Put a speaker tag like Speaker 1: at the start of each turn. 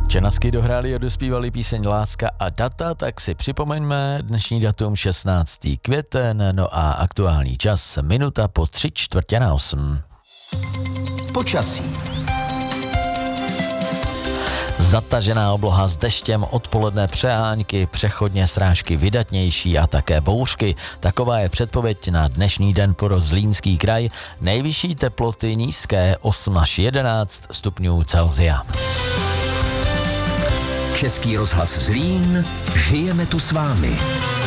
Speaker 1: Čenasky dohráli a dospívali píseň Láska a data, tak si připomeňme dnešní datum 16. květen, no a aktuální čas minuta po 7:45.
Speaker 2: Počasí.
Speaker 1: Zatažená obloha s deštěm, odpoledne přehánky, přechodně srážky vydatnější a také bouřky. Taková je předpověď na dnešní den pro Zlínský kraj. Nejvyšší teploty nízké 8 až 11 stupňů Celsia.
Speaker 2: Český rozhlas Zlín, žijeme tu s vámi.